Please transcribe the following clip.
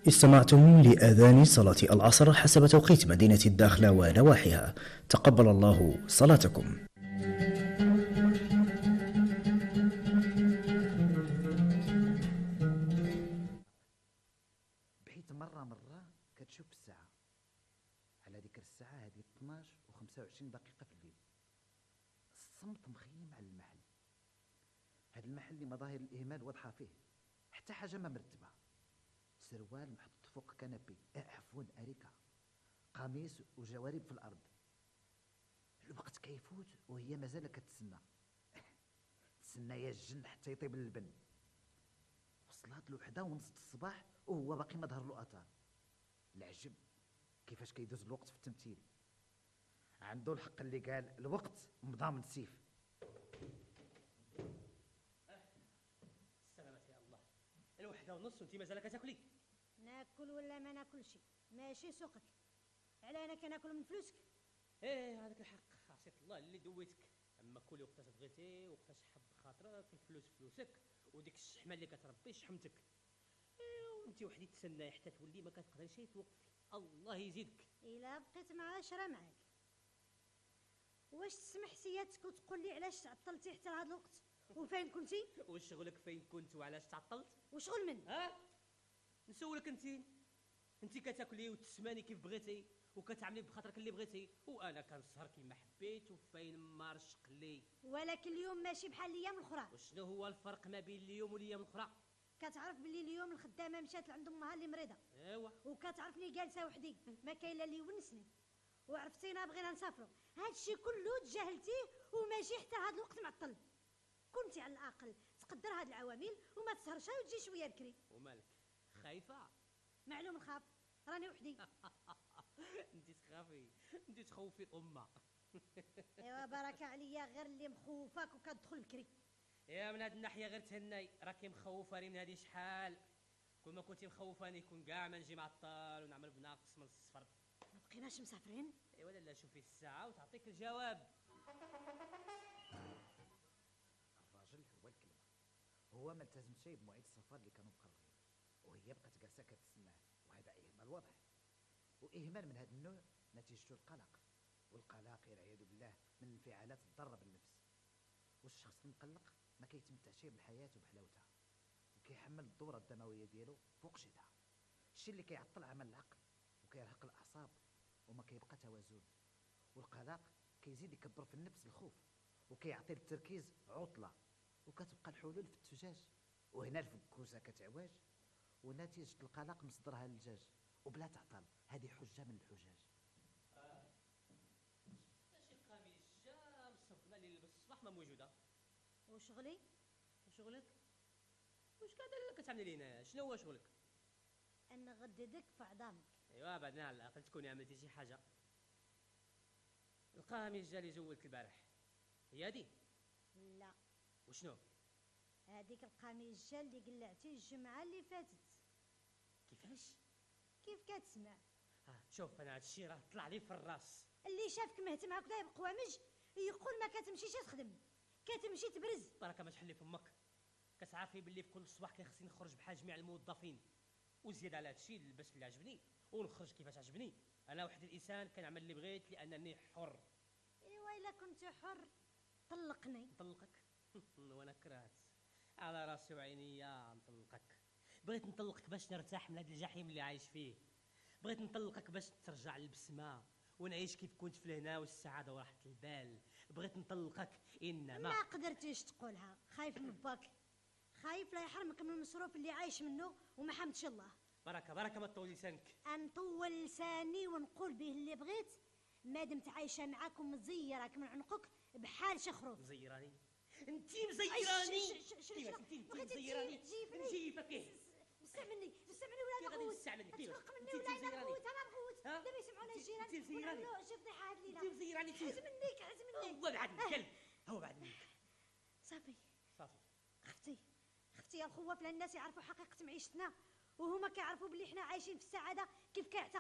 استمعتم لآذان صلاة العصر حسب توقيت مدينة الداخلة ونواحيها. تقبل الله صلاتكم. بحيث مرة كتشوف الساعة على ذيك الساعة هذه 12 و25 دقيقة في الليل. الصمت مخيم على المحل، هذا المحل اللي مظاهر الإهمال واضحة فيه، حتى حاجة ما مرتبة. سروال محطوط فوق كنبي، عفوا أريكة، قميص وجوارب في الأرض. الوقت كيفوت وهي مازال كتسنى تسنى يا الجن حتى يطيب اللبن. وصلات له 1:30 الصباح وهو باقي ما ظهر له اثار. العجب كيفاش كيدوز الوقت في التمثيل. عنده الحق اللي قال الوقت مضى من سيف. السلامة يا الله، 1:30 وانتي مازال كتاكلي؟ ناكل ولا ما ناكلش ماشي سوقك. على انا كناكل من فلوسك؟ ايه هذاك الحق، عصيت الله اللي دويتك. اما كلي وقتاش بغيتي وقتاش حب خاطرك، الفلوس فلوسك وديك الشحمه اللي كتربي شحمتك. وانتي وحدي تسناي حتى تولي ما كتقدريش توقفي. الله يزيدك. الا بقيت مع عشرة معاك. واش تسمح سيادتك وتقول لي علاش تعطلتي حتى لهذا الوقت وفين كنتي؟ وشغلك فين كنت وعلاش تعطلت؟ وشغل من؟ نسولك انتي كتاكلي وتسماني كيف بغيتي وكتعملي بخاطرك اللي بغيتي، وانا كنسهر كيما حبيت وفين ما رشق لي. ولكن اليوم ماشي بحال الايام الاخرى. وشنو هو الفرق ما بين اليوم والايام الاخرى؟ كتعرف باللي اليوم الخدامه مشات لعند امها اللي مريضه. ايوا. وكتعرفني جالسه وحدي ما كاين لا اللي يونسني. وعرفتينا بغينا نسافروا، هادشي كله تجاهلتيه وماشي حتى هاد الوقت معطل. كنتي على الاقل تقدر هاد العوامل وما تسهرش وتجي شويه بكري. ومالك خايفه؟ معلوم نخاف، راني وحدي. انتي تخافي، انتي تخوفي امه. ايوا بركه عليا غير اللي مخوفاك وكتدخل بكري. يا من هاد الناحيه غير تهناي، راكي مخوفاني من هادي شحال. كل ما كنتي مخوفاني كون كاع ما نجي معطل ونعمل بناقص من الصفر. ما بقيناش مسافرين؟ ايوا لا شوفي الساعه وتعطيك الجواب. الراجل هو الكلمة، هو ما التزم شيء بمواعيد السفر اللي كانوا مقررين، وهي بقات جالسة كتسناه، وهذا إهمال واضح. وإهمال من هذا النوع نتيجته القلق، والقلق والعياذ بالله من انفعالات الضارة بالنفس. والشخص المقلق ما كيتمتعش بالحياة وبحلاوتها، وكيحمل الدورة الدموية ديالو فوق جهدها، الشيء اللي كيعطل عمل العقل وكيرهق الأعصاب وما كيبقى توازن. والقلق كيزيد يكبر في النفس الخوف وكيعطي التركيز عطلة، وكتبقى الحلول في التجاج، وهنا الفكوسة كتعواج، ونتيجة القلق مصدرها للجاج وبلا تعطل. هذه حجة من الحجاج. شي قميص جا مصفنا اللي لبس الصباح ما موجوده. وشغلي؟ وشغلك؟ واش قاعده كتعملي لينا؟ شنو هو شغلك؟ نغددك في عظامك. ايوا بعدنا على الاقل تكوني عملتي شي حاجه. القميص جا اللي زولت البارح هي هادي؟ لا. وشنو؟ هذيك القميص جا اللي قلعتيه الجمعه اللي فاتت. كيفاش؟ كيف كتسمع؟ شوف انا هادشي راه طلع لي في الراس. اللي شافك مهتم هكذا بقوامج يقول ما كتمشيش تخدم، كتمشي تبرز. بركه ما تحلي فمك. كتعرفي باللي في كل صباح كيخصني نخرج بحال جميع الموظفين، وزيد على هادشي نلبس اللي عجبني ونخرج كيفاش عجبني. انا واحد الانسان كنعمل اللي بغيت لانني حر. ايوا الا كنت حر طلقني. نطلقك؟ وانا كرهت على راسي وعينيا نطلقك. بغيت نطلقك باش نرتاح من هذا الجحيم اللي عايش فيه. بغيت نطلقك باش ترجع للبسمه ونعيش كيف كنت في الهنا والسعاده وراحه البال. بغيت نطلقك انما ما قدرتيش تقولها، خايف من باك، خايف لا يحرمك من المصروف اللي عايش منه وما حمدش الله. بركه ما تطول لسانك. نطول لساني ونقول به اللي بغيت ما دمت عايشه معاك ومزيرك من عنقك بحال شخروف. مزيراني؟ انتي مزيراني؟ كيفاش انتي مزيراني؟ نجيبك فيه. استعملني ولا نقوت. تستعملني كيفاش؟ مني ولا نقوت، انا نقوت. دابا يسمعونا الجيران. انتي مزيراني؟ شي فضيحه هاد الليله. انتي مزيراني كيف؟ حز مني. هو بعد الكلب، هو بعد منك. صافي صافي. اختي يا الخواف، لان الناس يعرفوا حقيقه معيشتنا وهما كيعرفوا بلي حنا عايشين في السعاده كيف كيعتقدوا.